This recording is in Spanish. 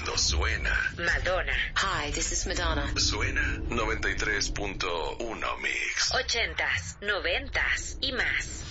Esto suena. Madonna. Hi, this is Madonna. Suena 93.1 Mix. 80s, 90s y más.